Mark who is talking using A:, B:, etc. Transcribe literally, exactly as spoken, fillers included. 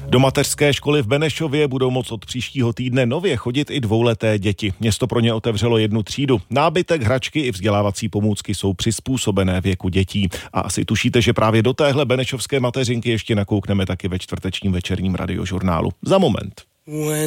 A: Do mateřské školy v Benešově budou moct od příštího týdne nově chodit i dvouleté děti. Město pro ně otevřelo jednu třídu. Nábytek, hračky i vzdělávací pomůcky jsou přizpůsobené věku dětí. A asi tušíte, že právě do téhle benešovské mateřinky ještě nakoukneme taky ve čtvrtečním večerním radiožurnálu. Za moment.